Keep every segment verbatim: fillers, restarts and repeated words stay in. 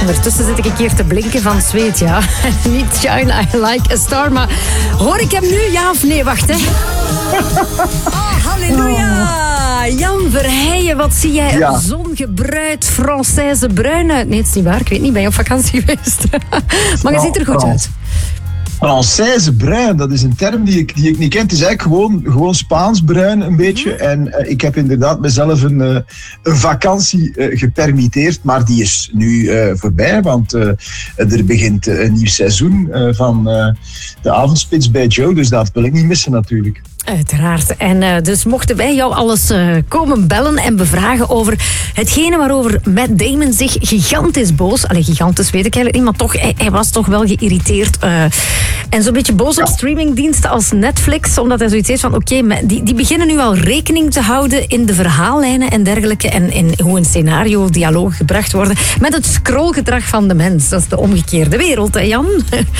ondertussen zit ik een keer te blinken van zweet, ja. Niet shine, I like a star, maar hoor ik hem nu, ja of nee? Wacht, hè. Oh, halleluja. Jan Verheijen, wat zie jij Ja. een zongebruid Française bruin uit? Nee, het is niet waar, ik weet niet, ben je op vakantie geweest? Maar je ziet er goed uit. Française bruin, dat is een term die ik, die ik niet ken. Het is eigenlijk gewoon, gewoon Spaans bruin een beetje. En uh, ik heb inderdaad mezelf een, uh, een vakantie uh, gepermitteerd, maar die is nu uh, voorbij, want uh, er begint uh, een nieuw seizoen uh, van uh, de avondspits bij Joe, dus dat wil ik niet missen natuurlijk. Uiteraard. En uh, dus mochten wij jou alles uh, komen bellen en bevragen over hetgene waarover Matt Damon zich gigantisch boos... Allee, gigantisch weet ik eigenlijk niet, maar toch, hij, hij was toch wel geïrriteerd. Uh, en zo'n beetje boos op streamingdiensten als Netflix, omdat hij zoiets heeft van, oké, okay, die, die beginnen nu al rekening te houden in de verhaallijnen en dergelijke, en in hoe een scenario, dialoog gebracht worden, met het scrollgedrag van de mens. Dat is de omgekeerde wereld, hè Jan?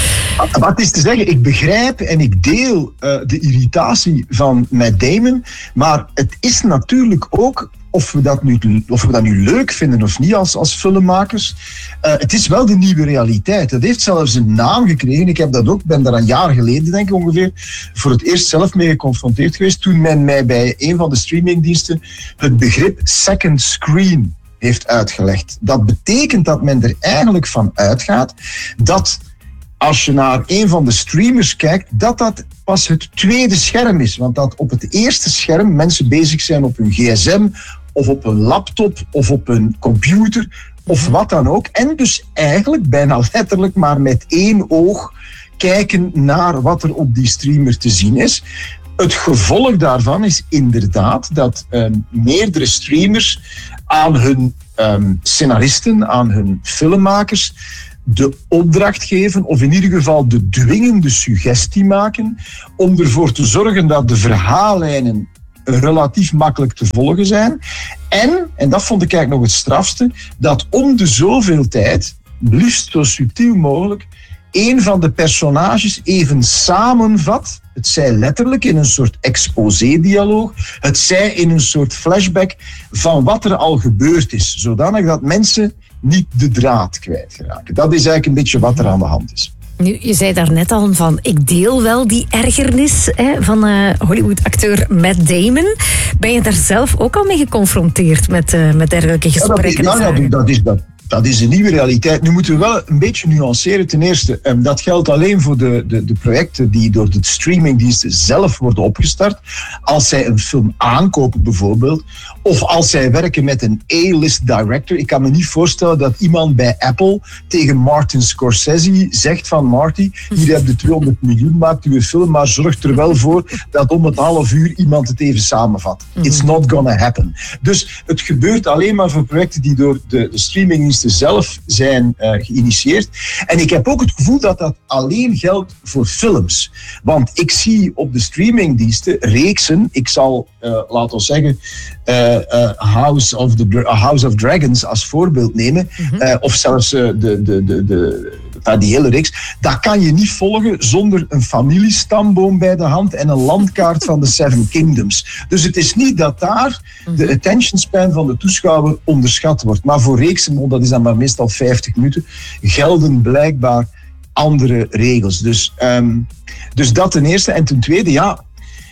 Wat is te zeggen, ik begrijp en ik deel uh, de irritatie van Matt Damon, maar het is natuurlijk ook, of we dat nu, of we dat nu leuk vinden of niet als, als filmmakers, uh, het is wel de nieuwe realiteit. Het heeft zelfs een naam gekregen. Ik heb dat ook, ben daar een jaar geleden, denk ik ongeveer, voor het eerst zelf mee geconfronteerd geweest, toen men mij bij een van de streamingdiensten het begrip second screen heeft uitgelegd. Dat betekent dat men er eigenlijk van uitgaat dat als je naar een van de streamers kijkt, dat dat pas het tweede scherm is. Want dat op het eerste scherm mensen bezig zijn op hun gsm of op een laptop of op een computer of wat dan ook. En dus eigenlijk bijna letterlijk maar met één oog kijken naar wat er op die streamer te zien is. Het gevolg daarvan is inderdaad dat um, meerdere streamers aan hun um, scenaristen, aan hun filmmakers, de opdracht geven, of in ieder geval de dwingende suggestie maken, om ervoor te zorgen dat de verhaallijnen relatief makkelijk te volgen zijn. En, en dat vond ik eigenlijk nog het strafste, dat om de zoveel tijd, liefst zo subtiel mogelijk, een van de personages even samenvat, het zij letterlijk in een soort exposé-dialoog, het zij in een soort flashback van wat er al gebeurd is, zodanig dat mensen niet de draad kwijtraken. Dat is eigenlijk een beetje wat er aan de hand is. Nu, je zei daarnet al van, ik deel wel die ergernis hè, van uh, Hollywood-acteur Matt Damon. Ben je daar zelf ook al mee geconfronteerd met, uh, met dergelijke gesprekken? Ja, dat is, ja, dat is dat. Dat is een nieuwe realiteit. Nu moeten we wel een beetje nuanceren. Ten eerste, um, dat geldt alleen voor de, de, de projecten die door de streamingdiensten zelf worden opgestart. Als zij een film aankopen bijvoorbeeld, of als zij werken met een A-list director. Ik kan me niet voorstellen dat iemand bij Apple tegen Martin Scorsese zegt van Marty, hier heb je tweehonderd miljoen, maakt u een film, maar zorg er wel voor dat om het half uur iemand het even samenvat. It's not gonna happen. Dus het gebeurt alleen maar voor projecten die door de, de streamingdiensten zelf zijn uh, geïnitieerd. En ik heb ook het gevoel dat dat alleen geldt voor films. Want ik zie op de streamingdiensten reeksen, ik zal, uh, laten we zeggen, uh, uh, House, of the, House of Dragons als voorbeeld nemen, mm-hmm. uh, of zelfs uh, de, de, de, de, uh, die hele reeks, dat kan je niet volgen zonder een familiestamboom bij de hand en een landkaart van de Seven Kingdoms. Dus het is niet dat daar de attention span van de toeschouwer onderschat wordt. Maar voor reeksen, dat is dan maar meestal vijftig minuten, gelden blijkbaar andere regels. Dus, um, dus dat ten eerste. En ten tweede, ja,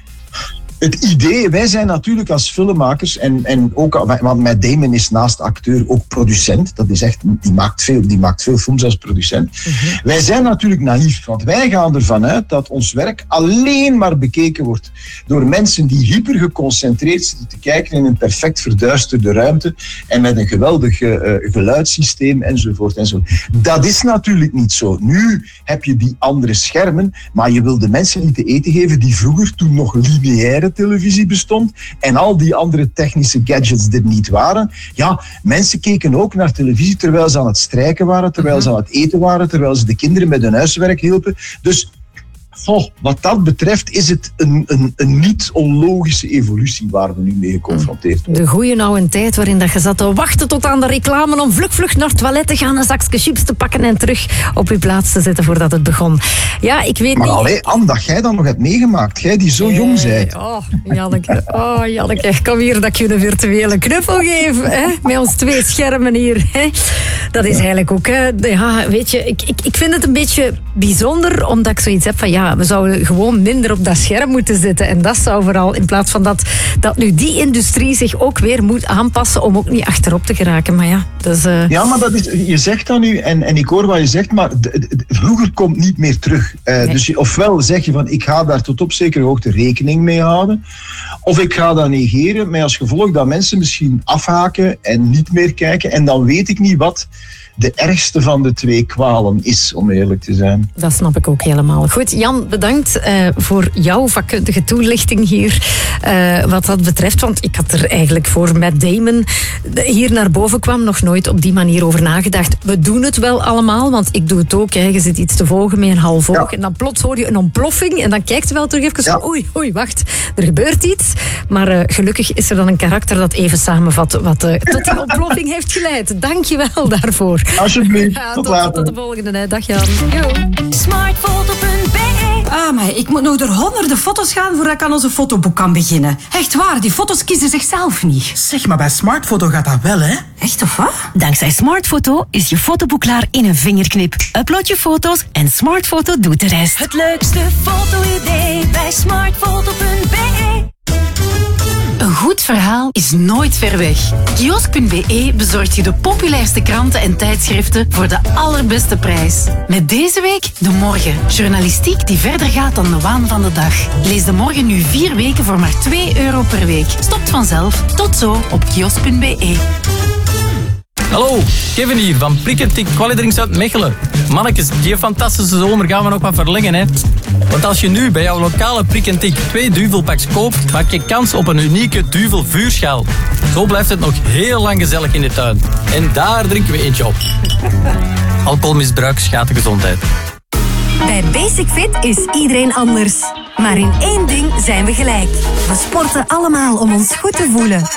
het idee, wij zijn natuurlijk als filmmakers, en, en ook, want Matt Damon is naast acteur ook producent, dat is echt, die maakt veel, die maakt veel films als producent. Mm-hmm. Wij zijn natuurlijk naïef, want wij gaan ervan uit dat ons werk alleen maar bekeken wordt door mensen die hyper geconcentreerd zitten te kijken in een perfect verduisterde ruimte en met een geweldig uh, geluidssysteem enzovoort enzovoort. Dat is natuurlijk niet zo. Nu heb je die andere schermen, maar je wil de mensen niet te eten geven die vroeger, toen nog lineaire televisie bestond en al die andere technische gadgets er niet waren. Ja, mensen keken ook naar televisie terwijl ze aan het strijken waren, terwijl ze aan het eten waren, terwijl ze de kinderen met hun huiswerk hielpen. Dus Oh, wat dat betreft is het een, een, een niet onlogische evolutie waar we nu mee geconfronteerd worden. De goeie oude tijd waarin dat je zat te wachten tot aan de reclame om vlug vlug naar het toilet te gaan, een zakje chips te pakken en terug op je plaats te zetten voordat het begon. Ja, ik weet maar niet... Maar allee, Anne, dat jij dat nog hebt meegemaakt. Jij die zo jong bent. Oh, Janneke. Oh, Janneke. Kom hier dat ik je een virtuele knuffel geef. Hè? Met ons twee schermen hier. Hè? Dat is eigenlijk ook... Hè? Ja, weet je, ik, ik, ik vind het een beetje bijzonder, omdat ik zoiets heb van ja, we zouden gewoon minder op dat scherm moeten zitten. En dat zou vooral, in plaats van dat, dat nu die industrie zich ook weer moet aanpassen om ook niet achterop te geraken. Maar ja, dus, uh... ja, maar dat is, je zegt dat nu, en, en ik hoor wat je zegt, maar de, de, vroeger komt niet meer terug. Uh, nee. Dus je, ofwel zeg je van, ik ga daar tot op zekere hoogte rekening mee houden, of ik ga dat negeren, met als gevolg dat mensen misschien afhaken en niet meer kijken. En dan weet ik niet wat de ergste van de twee kwalen is, om eerlijk te zijn. Dat snap ik ook helemaal. Goed, Jan, bedankt uh, voor jouw vakkundige toelichting hier, uh, wat dat betreft. Want ik had er eigenlijk voor Matt Damon hier naar boven kwam nog nooit op die manier over nagedacht. We doen het wel allemaal, want ik doe het ook. Hè. Je zit iets te volgen met een half oog ja. en dan plots hoor je een ontploffing en dan kijkt je wel terug even ja. van oei, oei, wacht, er gebeurt iets. Maar uh, gelukkig is er dan een karakter dat even samenvat wat uh, tot die ontploffing heeft geleid. Dank je wel daarvoor. Alsjeblieft, ja, tot, tot later. Tot de volgende, hè. Dag Jan. Yo. smartfoto punt b e Ah, maar ik moet nog door honderden foto's gaan voordat ik aan onze fotoboek kan beginnen. Echt waar, die foto's kiezen zichzelf niet. Zeg, maar bij Smartfoto gaat dat wel, hè? Echt of wat? Dankzij Smartfoto is je fotoboek klaar in een vingerknip. Upload je foto's en Smartfoto doet de rest. Het leukste foto-idee bij smartfoto punt b e. Een goed verhaal is nooit ver weg. Kiosk punt b e bezorgt je de populairste kranten en tijdschriften voor de allerbeste prijs. Met deze week De Morgen. Journalistiek die verder gaat dan de waan van de dag. Lees De Morgen nu vier weken voor maar twee euro per week. Stopt vanzelf. Tot zo op kiosk punt b e. Hallo, Kevin hier van Prikketik Kwalidrinks uit Mechelen. Mannetjes, die fantastische zomer gaan we nog wat verlengen, hè. Want als je nu bij jouw lokale Prikketik twee duvelpaks koopt, maak je kans op een unieke duvel vuurschaal. Zo blijft het nog heel lang gezellig in de tuin. En daar drinken we eentje op. Alcoholmisbruik schaadt de gezondheid. Bij Basic Fit is iedereen anders. Maar in één ding zijn we gelijk. We sporten allemaal om ons goed te voelen.